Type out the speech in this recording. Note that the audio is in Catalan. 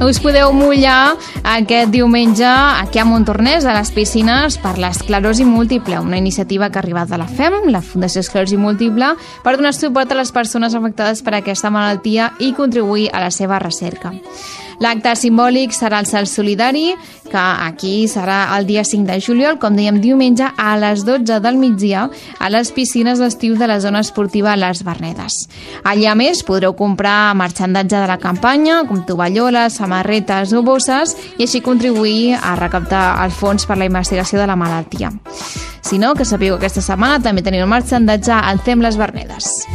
Us podeu mullar aquest diumenge aquí a Montornès, a les piscines, per l'esclerosi múltiple, una iniciativa que ha arribat de la FEM, la Fundació Esclerosi Múltiple, per donar suport a les persones afectades per aquesta malaltia i contribuir a la seva recerca. L'acte simbòlic serà el Salt Solidari, que aquí serà el dia 5 de juliol, com dèiem, diumenge a les 12 del migdia a les piscines d'estiu de la zona esportiva Les Vernedes. Allà, a més, podreu comprar marxandatge de la campanya, com tovalloles, samarretes o bosses, i així contribuir a recaptar els fons per la investigació de la malaltia. Si no, que sapigueu que aquesta setmana també teniu el marxandatge al Fem Les Vernedes.